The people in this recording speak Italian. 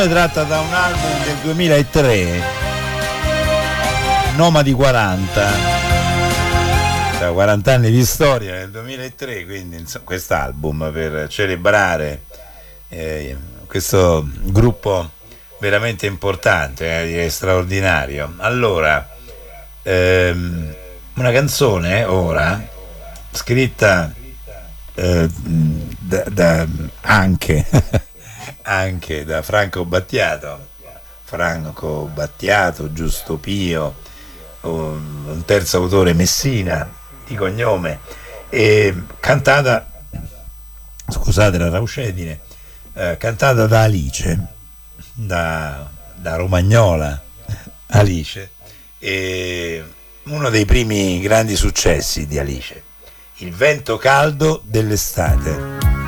tratta da un album del 2003, Nomadi 40, da 40 anni di storia nel 2003, quindi quest'album per celebrare questo gruppo veramente importante, direi straordinario. Allora, una canzone ora scritta anche anche da Franco Battiato, Giusto Pio, un terzo autore Messina di cognome, e cantata, scusate la rauscedine, cantata da Alice, da romagnola Alice, e uno dei primi grandi successi di Alice, Il vento caldo dell'estate.